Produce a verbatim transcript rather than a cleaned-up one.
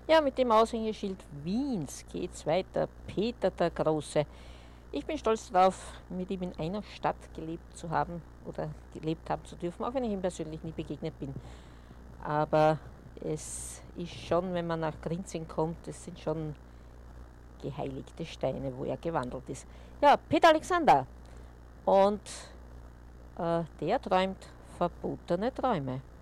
Ja, mit dem Aushängeschild Wiens geht's weiter. Peter der Große. Ich bin stolz darauf, mit ihm in einer Stadt gelebt zu haben oder gelebt haben zu dürfen, auch wenn ich ihm persönlich nie begegnet bin. Aber es ist schon, wenn man nach Grinzing kommt, es sind schon geheiligte Steine, wo er gewandelt ist. Ja, Peter Alexander. Und äh, der träumt verbotene Träume.